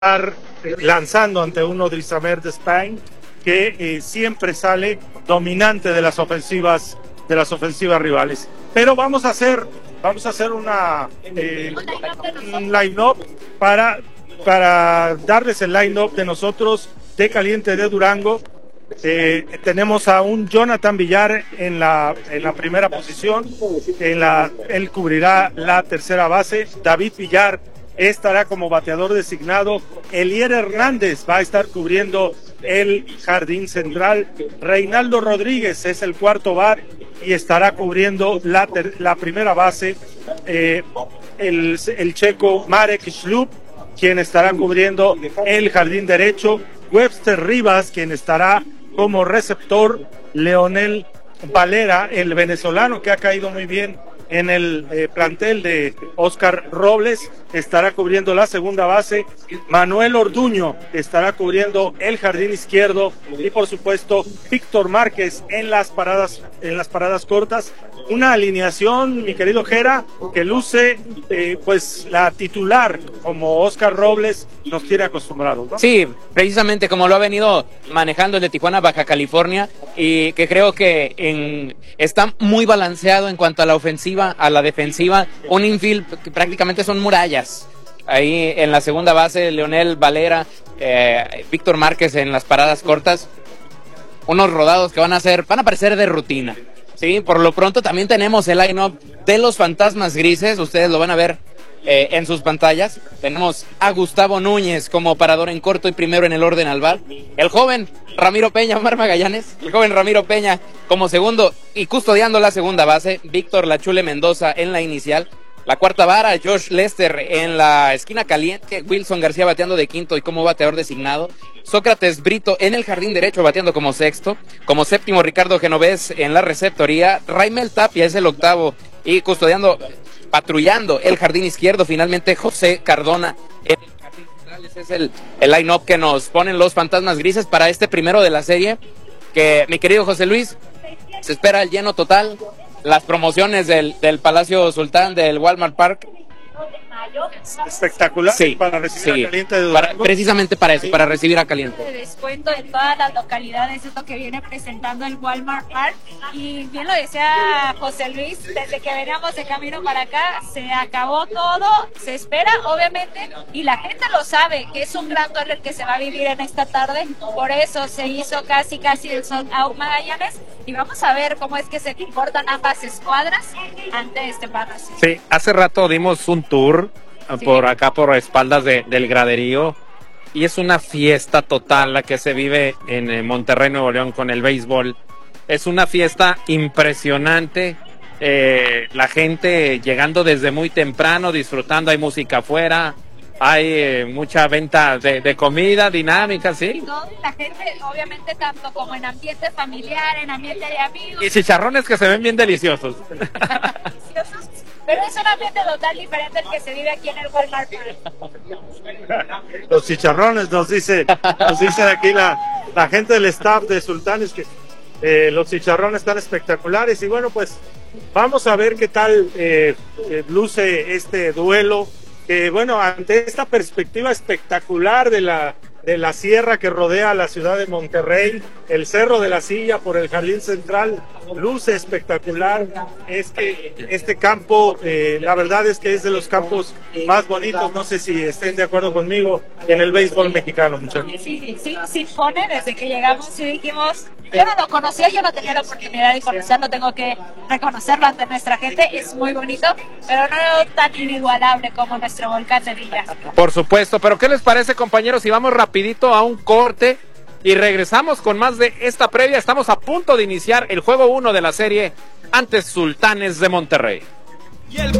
lanzando ante un Odrizamer de Spain que siempre sale dominante de las ofensivas rivales. Pero vamos a hacer un line-up para darles el line-up de nosotros de Caliente de Durango. Tenemos a un Jonathan Villar en la primera posición, él cubrirá la tercera base. David Villar estará como bateador designado. Elier Hernández va a estar cubriendo el jardín central. Reinaldo Rodríguez es el cuarto bat y estará cubriendo la primera base. El checo Marek Schlup, quien estará cubriendo el jardín derecho. Webster Rivas, quien estará como receptor. Leonel Valera, el venezolano que ha caído muy bien en el plantel de Oscar Robles, estará cubriendo la segunda base. Manuel Orduño estará cubriendo el jardín izquierdo y por supuesto Víctor Márquez en las paradas cortas. Una alineación, mi querido Jera, que luce pues la titular como Oscar Robles nos tiene acostumbrados, ¿no? Sí, precisamente como lo ha venido manejando el de Tijuana, Baja California, y que creo que está muy balanceado en cuanto a la ofensiva, a la defensiva. Un infield que prácticamente son murallas. Ahí en la segunda base, Leonel Valera, Víctor Márquez en las paradas cortas. Unos rodados que van a parecer de rutina. Sí, por lo pronto también tenemos el line-up de los Fantasmas Grises. Ustedes lo van a ver en sus pantallas. Tenemos a Gustavo Núñez como parador en corto y primero en el orden al bat. El joven Ramiro Peña, Omar Magallanes, el joven Ramiro Peña como segundo y custodiando la segunda base. Víctor Lachule Mendoza en la inicial. La cuarta vara, Josh Lester en la esquina caliente. Wilson García bateando de quinto y como bateador designado. Sócrates Brito en el jardín derecho bateando como sexto. Como séptimo, Ricardo Genovés en la receptoría. Raimel Tapia es el octavo y patrullando el jardín izquierdo. Finalmente, José Cardona en el jardín central. Ese es el line-up que nos ponen los Fantasmas Grises para este primero de la serie. Que, mi querido José Luis, se espera el lleno total. Las promociones del Palacio Sultán, del Walmart Park. Espectacular, sí, para recibir a Caliente de Durango. Precisamente para eso, para recibir a Caliente. De descuento en todas las localidades, es lo que viene presentando el Walmart Park. Y bien lo decía José Luis, desde que veníamos de camino para acá, se acabó todo, se espera, obviamente, y la gente lo sabe, que es un gran duelo el que se va a vivir en esta tarde. Por eso se hizo casi el sold out Magallanes. Y vamos a ver cómo es que se comportan ambas escuadras ante este partido. Sí, hace rato dimos un tour por acá, por espaldas del graderío, y es una fiesta total la que se vive en Monterrey, Nuevo León, con el béisbol. Es una fiesta impresionante. La gente llegando desde muy temprano, disfrutando, hay música afuera. Hay mucha venta de comida dinámica, ¿sí? La gente, obviamente, tanto como en ambiente familiar, en ambiente de amigos. Y chicharrones que se ven bien deliciosos. Pero es un ambiente total diferente al que se vive aquí en el Walmart Park. Los chicharrones, nos dice aquí la gente del staff de Sultanes, que los chicharrones están espectaculares. Y bueno, pues vamos a ver qué tal luce este duelo. Bueno, ante esta perspectiva espectacular de la sierra que rodea la ciudad de Monterrey, el Cerro de la Silla por el jardín central, luce espectacular. Este campo, la verdad es que es de los campos más bonitos, no sé si estén de acuerdo conmigo, en el béisbol mexicano, muchachos. Sí, pone, desde que llegamos y dijimos, yo no lo conocía, yo no tenía la oportunidad de conocerlo, tengo que reconocerlo ante nuestra gente, es muy bonito, pero no tan inigualable como nuestro volcán de Villa. Por supuesto, pero ¿qué les parece, compañeros, si vamos rapidito a un corte y regresamos con más de esta previa? Estamos a punto de iniciar el juego 1 de la serie ante Sultanes de Monterrey.